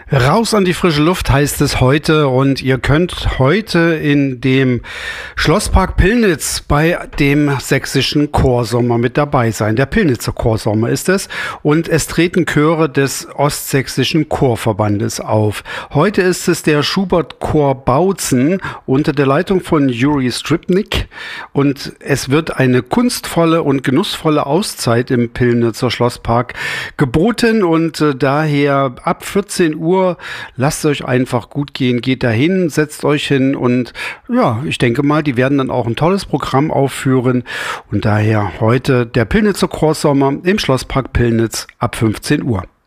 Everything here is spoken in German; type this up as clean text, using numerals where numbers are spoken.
Raus an die frische Luft heißt es heute und ihr könnt heute in dem Schlosspark Pillnitz bei dem sächsischen Chorsommer mit dabei sein. Der Pillnitzer Chorsommer ist es und es treten Chöre des Ostsächsischen Chorverbandes auf. Heute ist es der Schubert-Chor Bautzen unter der Leitung von Juri Stripnik und es wird eine kunstvolle und genussvolle Auszeit im Pillnitzer Schlosspark geboten und daher ab 14 Uhr lasst euch einfach gut gehen, geht dahin, setzt euch hin und ja, ich denke mal, die werden dann auch ein tolles Programm aufführen und daher heute der Pillnitzer Chorsommer im Schlosspark Pillnitz ab 15 Uhr.